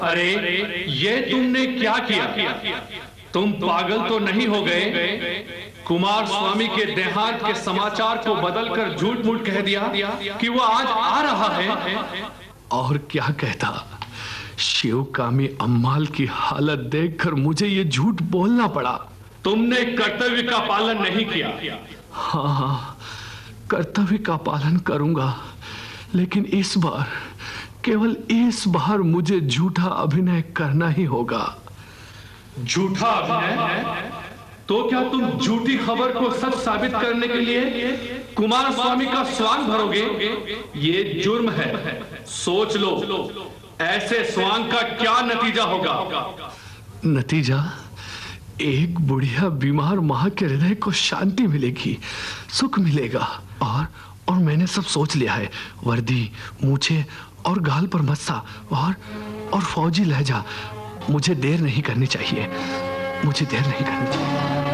अरे ये तुमने क्या किया? तुम पागल तो नहीं हो गए? कुमार स्वामी के देहांत के समाचार को बदलकर झूठ मूठ कह दिया कि वो आज आ रहा है। और क्या कहता, शिवकामी अम्माल की हालत देखकर मुझे ये झूठ बोलना पड़ा। तुमने कर्तव्य का पालन नहीं किया। हाँ, कर्तव्य का पालन करूंगा, लेकिन इस बार, केवल इस बार मुझे झूठा अभिनय करना ही होगा। झूठा अभिनय? तो क्या तुम झूठी खबर को सच साबित करने के लिए कुमार स्वामी का स्वांग भरोगे? ये जुर्म है, सोच लो ऐसे स्वांग का क्या नतीजा होगा। नतीजा? एक बुढ़िया बीमार मां के हृदय को शांति मिलेगी, सुख मिलेगा। और मैंने सब सोच लिया है। वर्दी, मूछे और गाल पर मस्सा और फौजी लहजा। मुझे देर नहीं करनी चाहिए, मुझे देर नहीं करनी चाहिए।